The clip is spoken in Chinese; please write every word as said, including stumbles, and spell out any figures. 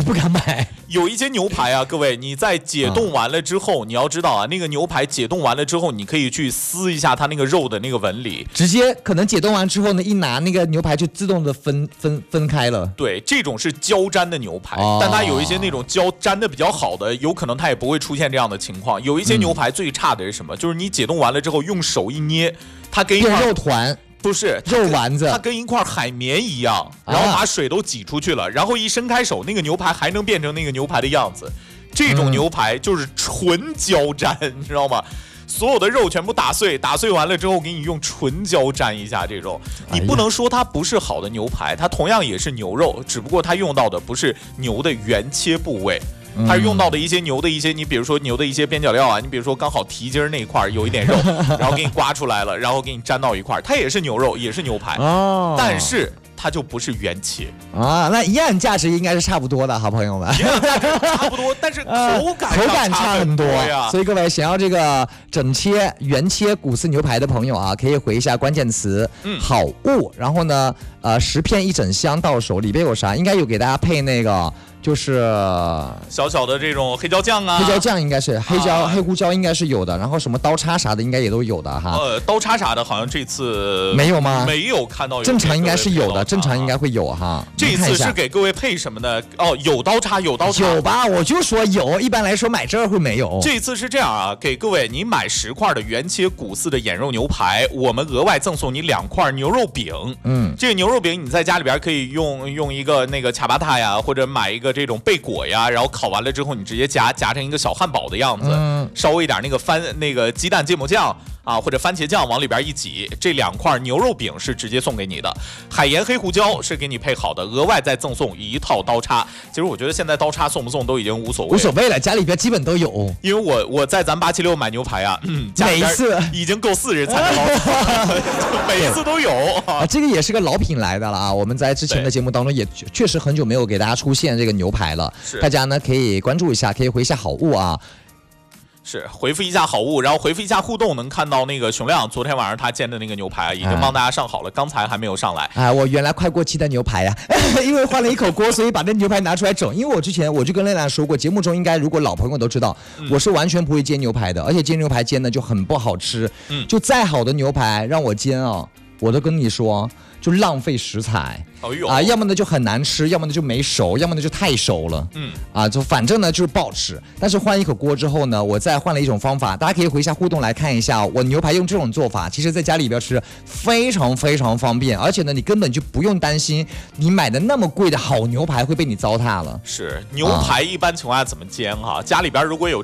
不敢买。 有一些牛排啊，各位，你在解冻完了之后，啊、你要知道啊，那个牛排解冻完了之后，你可以去撕一下它那个肉的那个纹理， 直接可能解冻完之后呢，一拿那个牛排就自动的分分分开了。 对，这种是胶粘的牛排，哦、但它有一些那种胶粘的比较好的，有可能它也不会出现这样的情况。有一些牛排最差的是什么？嗯、就是你解冻完了之后，用手一捏，它跟一块肉团。 不是肉丸子， 它跟一块海绵一样，然后把水都挤出去了，啊、然后一伸开手，那个牛排还能变成那个牛排的样子。这种牛排就是纯胶粘，嗯、你知道吗？所有的肉全部打碎，打碎完了之后给你用纯胶粘一下，这种你不能说它不是好的牛排，它同样也是牛肉，只不过它用到的不是牛的原切部位。它是用到的一些牛的一些，你比如说牛的一些边角料啊，你比如说刚好蹄筋那一块有一点肉，然后给你刮出来了，然后给你粘到一块，它也是牛肉，也是牛排，哦，但是它就不是原切啊，那营养价值应该是差不多的，好朋友们， 营养价值差不多，但是口感口感差很多呀。 所以各位想要这个整切原切骨丝牛排的朋友啊，可以回一下关键词“嗯、好物”，然后呢，呃，十片一整箱到手，里边有啥？应该有给大家配那个。就是小小的这种黑椒酱啊， 黑椒酱应该是黑椒、啊、黑胡椒应该是有的，然后什么刀叉啥的应该也都有的哈。 呃，刀叉啥的好像这次没有吗？ 没有看到有。 正常应该是有的，正常应该会有哈。 这一次是给各位配什么呢？哦，有刀叉，有刀叉。 有吧？我就说有，一般来说买这儿会没有。 这次是这样啊，给各位你买十块的原切骨丝的眼肉牛排，我们额外赠送你两块牛肉饼。嗯，这个牛肉饼你在家里边可以用用一个那个卡巴塔呀，或者买一个这种贝果呀。然后烤完了之后，你直接夹夹成一个小汉堡的样子，嗯、稍微一点那个番那个鸡蛋芥末酱啊，或者番茄酱往里边一挤，这两块牛肉饼是直接送给你的，海盐黑胡椒是给你配好的，额外再赠送一套刀叉。其实我觉得现在刀叉送不送都已经无所谓， 无所谓了，家里边基本都有。 因为我我在咱八七六买牛排啊，嗯， 每一次已经够四人餐的了，每一次都有啊。这个也是个老品来的了啊，我们在之前的节目当中也确实很久没有给大家出现这个牛排了，大家呢可以关注一下，可以回一下好物啊。 是回复一下好物，然后回复一下互动，能看到那个熊亮昨天晚上他煎的那个牛排已经帮大家上好了，刚才还没有上来。 啊，我原来快过期的牛排呀、啊，因为换了一口锅，所以把那牛排拿出来整。因为我之前我就跟亮亮说过，节目中应该如果老朋友都知道，嗯、我是完全不会煎牛排的，而且煎牛排煎的就很不好吃。嗯，就再好的牛排让我煎啊，我都跟你说。就浪费食材， 哦呦啊，要么呢就很难吃，要么呢就没熟，要么呢就太熟了，嗯，啊，就反正呢就是不好吃。但是换一口锅之后呢，我再换了一种方法，大家可以回一下互动来看一下，我牛排用这种做法，其实在家里边吃非常非常方便，而且呢你根本就不用担心你买的那么贵的好牛排会被你糟蹋了。 是牛排一般情况下怎么煎哈、啊？家里边如果有